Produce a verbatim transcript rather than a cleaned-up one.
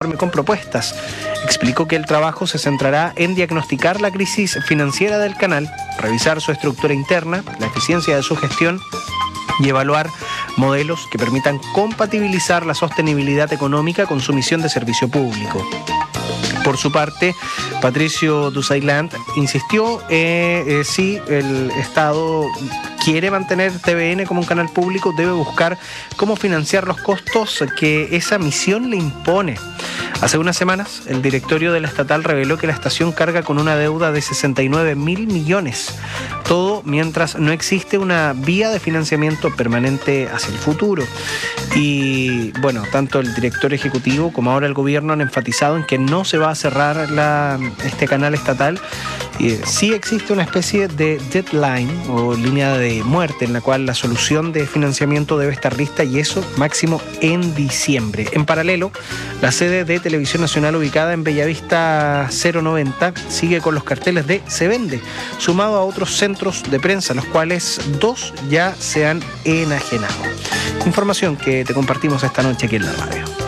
informe con propuestas. Explicó que el trabajo se centrará en diagnosticar la crisis financiera del canal, revisar su estructura interna, la eficiencia de su gestión y evaluar modelos que permitan compatibilizar la sostenibilidad económica con su misión de servicio público. Por su parte, Patricio Dusailand insistió eh, eh, si el Estado quiere mantener T V N como un canal público, debe buscar cómo financiar los costos que esa misión le impone. Hace unas semanas, el directorio de la estatal reveló que la estación carga con una deuda de sesenta y nueve mil millones. Todo mientras no existe una vía de financiamiento permanente hacia el futuro. Y bueno, tanto el director ejecutivo como ahora el gobierno han enfatizado en que no se va a cerrar la, este canal estatal. Eh, sí existe una especie de deadline o línea de muerte en la cual la solución de financiamiento debe estar lista, y eso máximo en diciembre. En paralelo, la sede de Televisión Nacional ubicada en Bellavista cero noventa sigue con los carteles de Se Vende, sumado a otros centros de prensa, los cuales dos ya se han enajenado. Información que te compartimos esta noche aquí en la radio.